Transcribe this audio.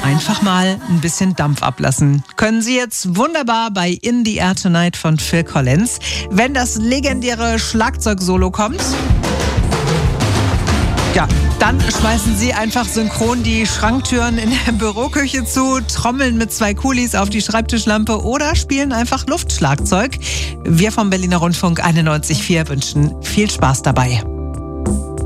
einfach mal ein bisschen Dampf ablassen. Können Sie jetzt wunderbar bei In the Air Tonight von Phil Collins. Wenn das legendäre Schlagzeugsolo kommt, ja, dann schmeißen Sie einfach synchron die Schranktüren in der Büroküche zu, trommeln mit 2 Kulis auf die Schreibtischlampe oder spielen einfach Luftschlagzeug. Wir vom Berliner Rundfunk 91.4 wünschen viel Spaß dabei.